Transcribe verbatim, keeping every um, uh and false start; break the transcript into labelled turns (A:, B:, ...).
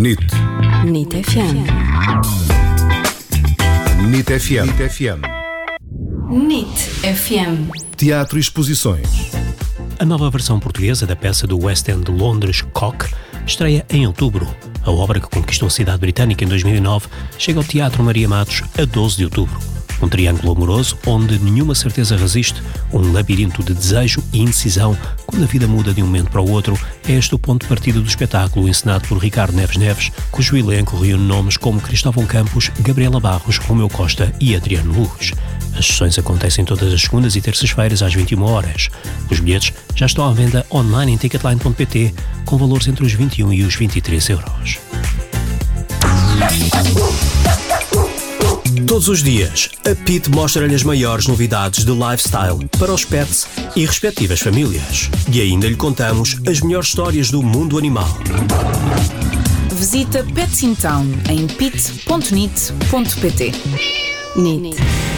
A: N I T.
B: N I T F M.
A: N I T F M. N I T F M.
B: N I T F M.
A: Teatro e exposições.
C: A nova versão portuguesa da peça do West End de Londres, Cock, estreia em outubro. A obra, que conquistou a cidade britânica em dois mil e nove, chega ao Teatro Maria Matos a doze de outubro. Um triângulo amoroso onde nenhuma certeza resiste, um labirinto de desejo e indecisão quando a vida muda de um momento para o outro, é este o ponto de partida do espetáculo encenado por Ricardo Neves Neves, cujo elenco reúne nomes como Cristóvão Campos, Gabriela Barros, Romeu Costa e Adriano Luz. As sessões acontecem todas as segundas e terças-feiras às vinte e uma horas. Os bilhetes já estão à venda online em ticketline ponto pt, com valores entre os vinte e um e os vinte e três euros. Todos os dias, a P I T mostra-lhe as maiores novidades de lifestyle para os pets e respectivas famílias. E ainda lhe contamos as melhores histórias do mundo animal.
D: Visita Pets in Town em pit ponto nit ponto pt.
B: N I T.